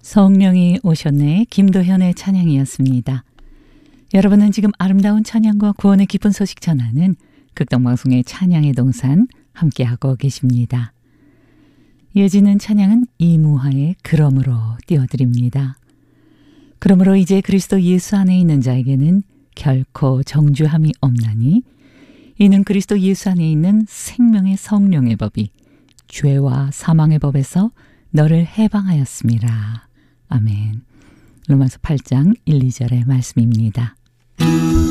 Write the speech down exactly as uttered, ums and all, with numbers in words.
성령이 오셨네. 김도현의 찬양이었습니다. 여러분은 지금 아름다운 찬양과 구원의 기쁜 소식 전하는 극동방송의 찬양의 동산 함께하고 계십니다. 이어지는 찬양은 이무하의 그러므로 띄워드립니다. 그러므로 이제 그리스도 예수 안에 있는 자에게는 결코 정죄함이 없나니 이는 그리스도 예수 안에 있는 생명의 성령의 법이 죄와 사망의 법에서 너를 해방하였음이라. 아멘. 로마서 팔 장 일, 이 절의 말씀입니다.